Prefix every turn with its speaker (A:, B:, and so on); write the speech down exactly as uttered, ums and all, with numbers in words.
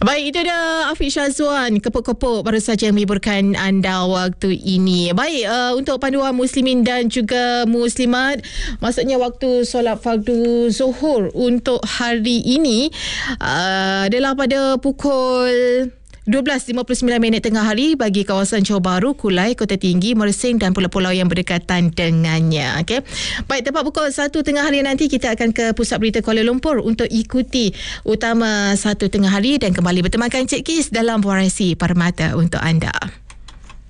A: Baik, itu dia Afiq Syazwan, kepuk-kepuk baru saja menghiburkan anda waktu ini. Baik, uh, untuk panduan muslimin dan juga muslimat, maksudnya waktu solat fardu zuhur untuk hari ini uh, adalah pada pukul dua belas lima puluh sembilan minit tengah hari bagi kawasan Johor Bahru, Kulai, Kota Tinggi, Mersing dan pulau-pulau yang berdekatan dengannya. Okey. Baik, tepat pukul satu tengah hari nanti kita akan ke Pusat Berita Kuala Lumpur untuk ikuti utama satu tengah hari dan kembali bertemankan Cik Kis dalam Warisi Permata untuk anda.